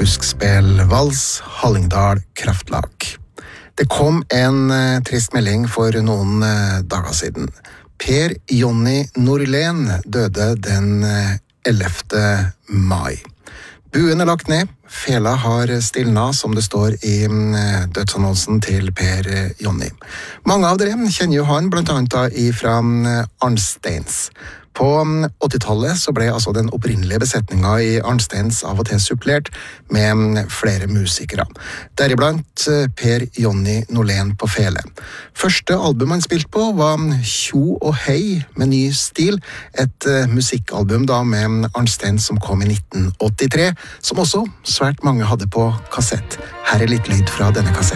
Puskspel, Vals, Hallingdal, Kraftlag. Det kom en trist melding for noen dager siden. Per Jonny Norlén døde den 11. mai. Buen lagt ned, fela har stilna, som det står i dødsannonsen til Per Jonny. Mange av dere kjenner jo han, blant annet fra Arnsteins. På 80-tallet så ble altså den opprinnelige besetningen i Arnsteins av og til supplert med flere musikere. Deriblant Per Jonny Norlén på fele. Første album han spilte på var Tjo og Hei med ny stil, et musikkalbum da med Arnsteins som kom i 1983, som også svært mange hadde på kassett. Her er litt lyd fra denne kassetten.